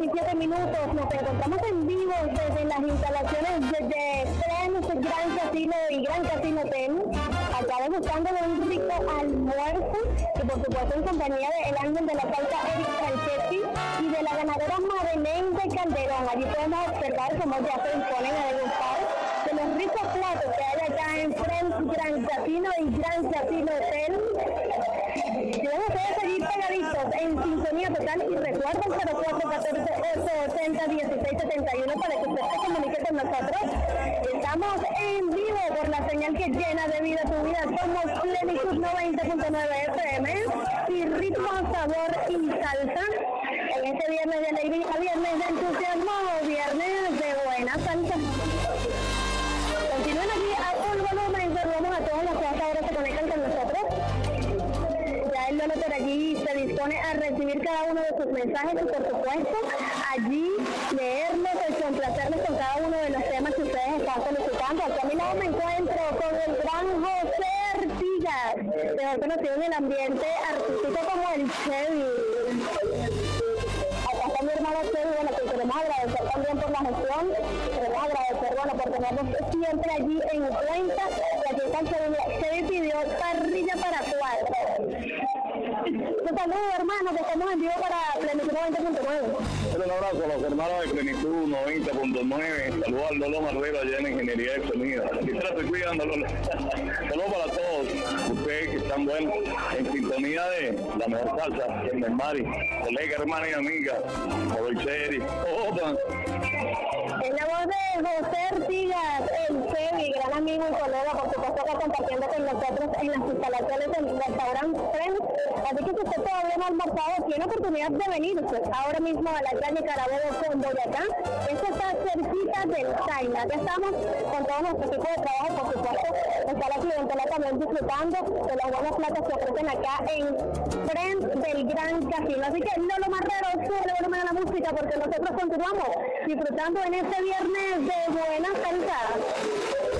17 minutos. Nos encontramos en vivo desde las instalaciones de Friends Gran Casino y Gran Casino Hotel. Acá degustando de un rico almuerzo y por supuesto en compañía del ángel de la salsa Eric Franchetti y de la ganadora Madeleine de Calderón. Allí podemos observar cómo ya se disponen a degustar de los ricos platos que hay acá en Friends Gran Casino y Gran Casino Hotel. Deben ustedes seguir pegaditos en sintonía total y recuerden 0414-880-1671 para que usted se comunique con nosotros. Estamos en vivo por la señal que llena de vida tu vida. Somos Plenitud 90.9 FM y ritmo, sabor y salsa. En este viernes de alegría, viernes de entusiasmo, viernes de buena salsa. Continúen aquí a full volumen, saludamos a todos los que hasta ahora se conectan con nosotros. Ya el Lolo por allí se dispone a recibir cada uno de sus mensajes y por supuesto allí leerlos y complacerlos con cada uno de los temas que ustedes están solicitando. Aquí a mi lado me encuentro con el gran José Artigas, mejor conocido en el ambiente artístico como el Chevy. Acá está mi hermano Chevy, bueno, que queremos agradecer también por la gestión, queremos agradecer, bueno, por tenernos siempre allí en cuenta. Y aquí está el Chevy pidió parrilla para cuatro. Un saludo, hermano, que estamos en vivo para Plenitud 90.9. Un abrazo a los hermanos de Plenitud 90.9. Saludos al Lolo Marrero allá en Ingeniería de Sonido. Aquí te la estoy cuidando, Lolo. Saludos para todos ustedes que están buenos en sintonía de la mejor salsa, el Mari, colega, hermana y amiga, Obercheri, Opa. En la voz de José Artigas, el Chevy, gran amigo y colega, por supuesto que compartiendo con nosotros en las instalaciones del restaurante Friends. Así que si usted todavía no ha almorzado, tiene oportunidad de venirse ahora mismo a la calle Carabobo con Boyacá. Esto está cerquita del China. Ya estamos con todo nuestro equipo de trabajo, por supuesto. Está la clientela también disfrutando de las buenas platas que ofrecen acá en Friends del Gran Casino. Así que Lolo Marrero, sube volumen a la música porque nosotros continuamos disfrutando en este viernes de buena salsa.